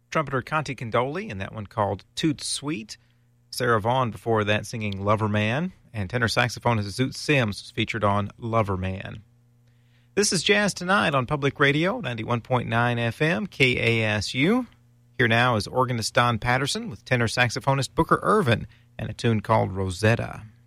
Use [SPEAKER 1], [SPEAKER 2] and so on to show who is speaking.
[SPEAKER 1] Trumpeter Conti Condoli, and that one called Toot Sweet. Sarah Vaughan before that singing Lover Man, and tenor saxophonist Zoot Sims was featured on Lover Man. This is Jazz Tonight on Public Radio, 91.9 FM, KASU. Here now is organist Don Patterson with tenor saxophonist Booker Ervin and a tune called Rosetta.